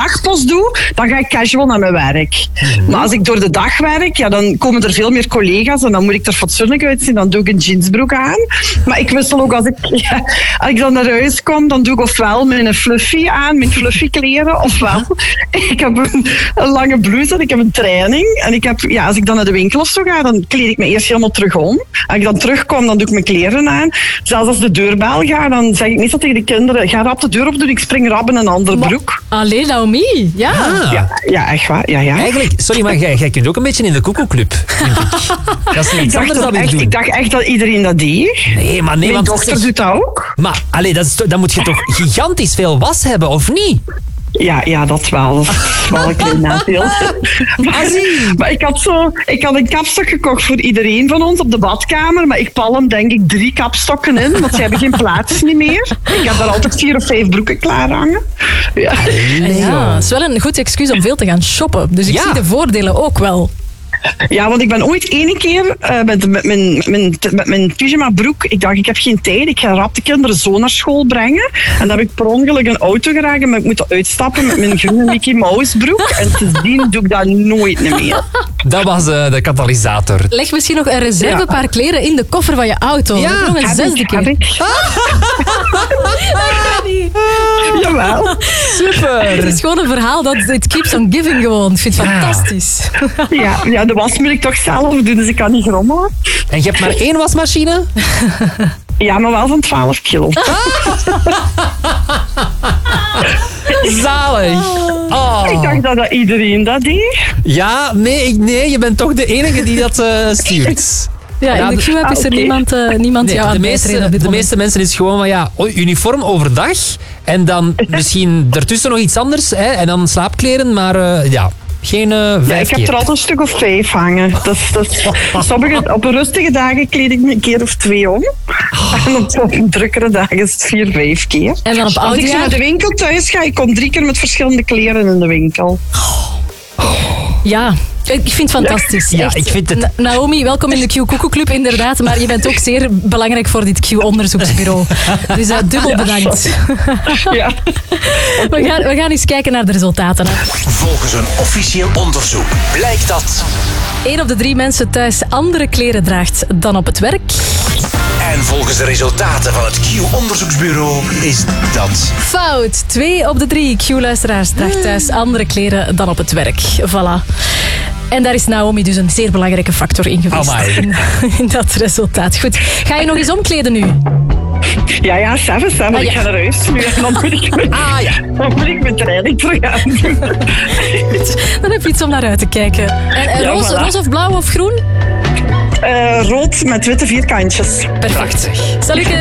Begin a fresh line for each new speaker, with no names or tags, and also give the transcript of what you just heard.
nachtpost doe, dan ga ik casual naar mijn werk. Maar als ik door de dag werk, ja, dan komen er veel meer collega's en dan moet ik er fatsoenlijk uitzien. Dan doe ik een jeansbroek aan. Maar ik wissel ook als ik dan naar huis kom, dan doe ik ofwel mijn fluffy aan, mijn fluffy kleren, ofwel ik heb een lange blouse en ik heb een training. En ik heb, als ik dan naar de winkel of zo ga, dan kleed ik me eerst helemaal terug om. Als ik dan terugkom, dan doe ik mijn kleren aan. Zelfs als de deurbel gaat, dan zeg ik meestal tegen de kinderen, ga rap de deur op doen, ik spring rap in een andere broek.
Allee, Naomi.
Ja, echt waar. Ja.
Eigenlijk, sorry, maar jij kunt ook een beetje in de koekoekclub, vind ik. Dat is iets anders dan ik doe.
Ik dacht echt dat iedereen dat deed.
Nee,
Mijn dochter doet dat ook.
Maar dan moet je toch gigantisch veel was hebben, of niet?
Ja, dat wel. Dat is wel een klein nadeel. Maar ik had een kapstok gekocht voor iedereen van ons op de badkamer. Maar ik palm denk ik 3 kapstokken in, want ze hebben geen plaats niet meer. Ik heb daar altijd 4 of 5 broeken klaar hangen. Ja,
het is wel een goed excuus om veel te gaan shoppen. Dus ik zie de voordelen ook wel.
Ja, want ik ben ooit 1 keer met mijn pyjama-broek. Ik dacht, ik heb geen tijd. Ik ga rap de kinderen zo naar school brengen. En dan heb ik per ongeluk een auto geraken, maar ik moet uitstappen met mijn groene Mickey Mouse broek. En sindsdien doe ik dat nooit meer.
Dat was de katalysator.
Leg misschien nog een reservepaar kleren in de koffer van je auto.
Ja,
nog een 6e keer.
Heb ik. Jawel.
Super.
Het is gewoon een verhaal dat it keeps on giving gewoon. Ik vind het fantastisch.
Ja, de was moet ik toch zelf doen, dus ik kan niet rommelen.
En je hebt maar 1 wasmachine?
Ja, maar wel van 12 kilo.
Zalig. Oh.
Ik dacht dat iedereen dat deed.
Ja, nee, je bent toch de enige die dat stuurt.
Ja, in de Q-app is er niemand jou aan het bijtreden op dit
De
moment.
meeste mensen is gewoon van uniform overdag en dan misschien daartussen nog iets anders en dan slaapkleren, maar geen 5 keer.
Ik heb er altijd een stuk of 5 hangen. Op rustige dagen kleed ik me een keer of 2 om. En op drukkere dagen is het 4, 5 keer.
En dan op
Als ik zo naar de winkel thuis ga, ik kom 3 keer met verschillende kleren in de winkel.
Ja, ik vind het fantastisch.
Ja,
echt.
ik vind het...
Naomi, welkom in de Q-Koekoekclub, inderdaad. Maar je bent ook zeer belangrijk voor dit Q-onderzoeksbureau. Dus dubbel bedankt.
Ja.
We gaan eens kijken naar de resultaten.
Volgens een officieel onderzoek blijkt dat
1 op de 3 mensen thuis andere kleren draagt dan op het werk.
En volgens de resultaten van het Q-onderzoeksbureau is dat
Fout. 2 op de 3 Q-luisteraars draagt thuis andere kleren dan op het werk. Voilà. En daar is Naomi dus een zeer belangrijke factor in geweest. In dat resultaat. Goed. Ga je nog eens omkleden nu?
Ja, zelfs. Ik ga naar huis nu en dan moet ik mijn training terug aan doen.
Dan heb je iets om naar uit te kijken. En roze of blauw of groen?
Rood met witte vierkantjes.
Perfect. Zal ik